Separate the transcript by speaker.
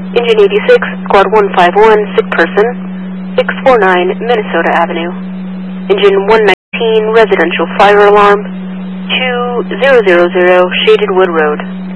Speaker 1: Engine 86, Squad 151, sick person, 649 Minnesota Avenue. Engine 119, residential fire alarm, 2000 Shaded Wood Road.